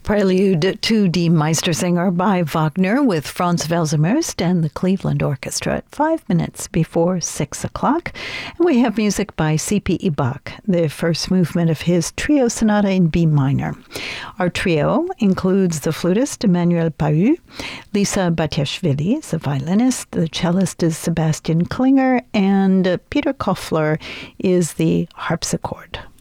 Prelude to Die Meistersinger by Wagner with Franz Welser-Möst and the Cleveland Orchestra at 5 minutes before 6 o'clock. And we have music by C.P.E. Bach, the first movement of his trio sonata in B minor. Our trio includes the flutist Emmanuel Pahud, Lisa Batiashvili is the violinist, the cellist is Sebastian Klinger, and Peter Koffler is the harpsichord.